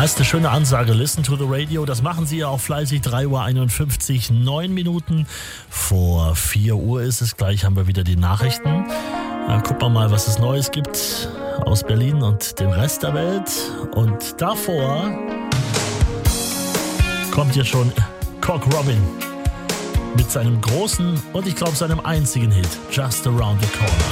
Erste schöne Ansage, listen to the radio. Das machen Sie ja auch fleißig. 3:51 Uhr, 9 Minuten vor 4 Uhr ist es. Gleich haben wir wieder die Nachrichten. Gucken wir mal, was es Neues gibt aus Berlin und dem Rest der Welt. Und davor kommt jetzt schon Cock Robin mit seinem großen und ich glaube seinem einzigen Hit, Just Around the Corner.